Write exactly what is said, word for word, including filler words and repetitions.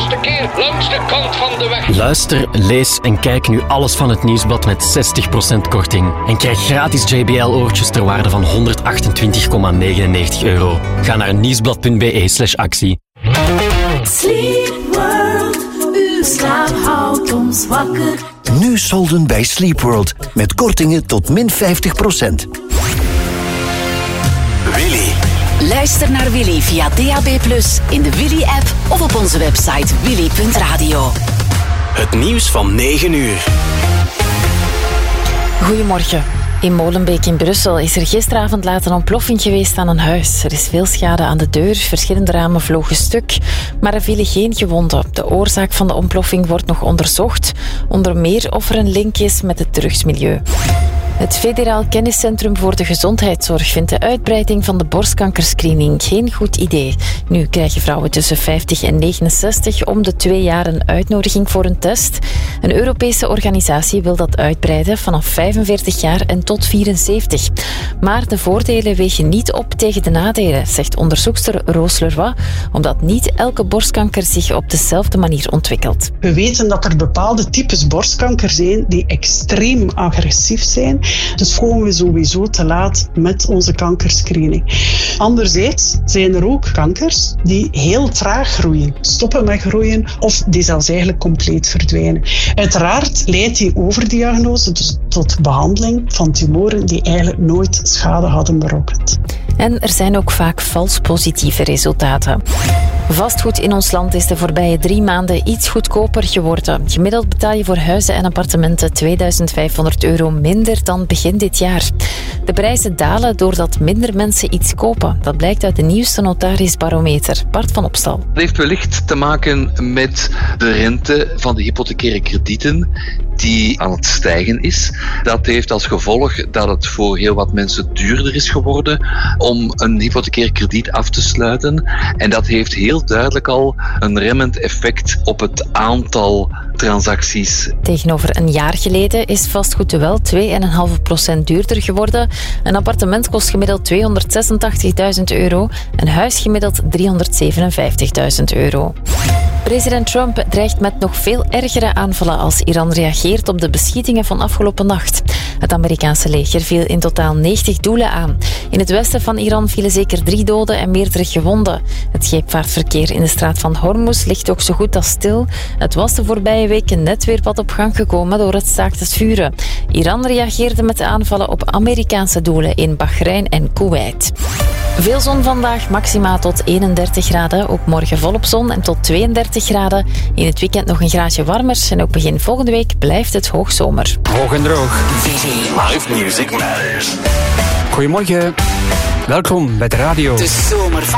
eerste keer langs de kant van de weg. Luister, lees en kijk nu alles van het Nieuwsblad met zestig procent korting. En krijg gratis J B L-oortjes ter waarde van honderdachtentwintig komma negenennegentig euro. Ga naar nieuwsblad.be slash actie. Sleep World, uw slaap houdt ons wakker. Nu solden bij Sleep World met kortingen tot min vijftig procent. Willy. Luister naar Willy via D A B plus, in de Willy-app of op onze website willy punt radio. Het nieuws van negen uur. Goedemorgen. In Molenbeek in Brussel is er gisteravond laat een ontploffing geweest aan een huis. Er is veel schade aan de deur, verschillende ramen vlogen stuk, maar er vielen geen gewonden. De oorzaak van de ontploffing wordt nog onderzocht, onder meer of er een link is met het drugsmilieu. Het Federaal Kenniscentrum voor de Gezondheidszorg vindt de uitbreiding van de borstkankerscreening geen goed idee. Nu krijgen vrouwen tussen vijftig en negenenzestig om de twee jaar een uitnodiging voor een test. Een Europese organisatie wil dat uitbreiden vanaf vijfenveertig jaar en tot vierenzeventig. Maar de voordelen wegen niet op tegen de nadelen, zegt onderzoekster Roos Leroy, omdat niet elke borstkanker zich op dezelfde manier ontwikkelt. We weten dat er bepaalde types borstkanker zijn die extreem agressief zijn. Dus komen we sowieso te laat met onze kankerscreening. Anderzijds zijn er ook kankers die heel traag groeien, stoppen met groeien of die zelfs eigenlijk compleet verdwijnen. Uiteraard leidt die overdiagnose dus tot behandeling van tumoren die eigenlijk nooit schade hadden berokkend. En er zijn ook vaak vals positieve resultaten. Vastgoed in ons land is de voorbije drie maanden iets goedkoper geworden. Gemiddeld betaal je voor huizen en appartementen tweeduizend vijfhonderd euro minder dan begin dit jaar. De prijzen dalen doordat minder mensen iets kopen. Dat blijkt uit de nieuwste notarisbarometer. Bart van Opstal. Dat heeft wellicht te maken met de rente van de hypothecaire kredieten die aan het stijgen is. Dat heeft als gevolg dat het voor heel wat mensen duurder is geworden om een hypothecair krediet af te sluiten. En dat heeft heel duidelijk al een remmend effect op het aantal transacties. Tegenover een jaar geleden is vastgoed wel twee komma vijf procent duurder geworden. Een appartement kost gemiddeld tweehonderdzesentachtigduizend euro. Een huis gemiddeld driehonderdzevenenvijftigduizend euro. President Trump dreigt met nog veel ergere aanvallen als Iran reageert op de beschietingen van afgelopen nacht. Het Amerikaanse leger viel in totaal negentig doelen aan. In het westen van Iran vielen zeker drie doden en meerdere gewonden. Het scheepvaartverkeer in de straat van Hormuz ligt ook zo goed als stil. Het was de voorbije weken net weer wat op gang gekomen door het staakt het vuren. Iran reageerde met aanvallen op Amerikaanse doelen in Bahrein en Kuwait. Veel zon vandaag, maxima tot eenendertig graden. Ook morgen volop zon en tot tweeëndertig graden. In het weekend nog een graadje warmer. En ook begin volgende week blijft het hoogzomer. Hoog en droog. Live Music Matters. Goedemorgen. Welkom bij de radio. De zomer van